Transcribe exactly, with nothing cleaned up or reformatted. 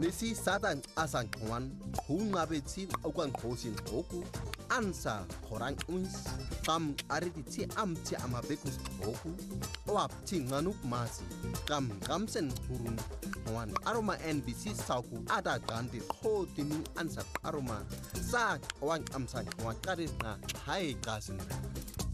Besi Satan Asangwan, Hungabetin, Okan Kosin Oku, Ansa, Horang Uns, Kam Ariditi Amti Amabekus Oku, Oap Tinganuk Masi, Kam Kamsen Hurun, One Aroma N B C Sauku, Ada Gandhi, Ho Timi Ansa Aroma, Sak, Wan Amsan, Wakaris na, Hai Gasin.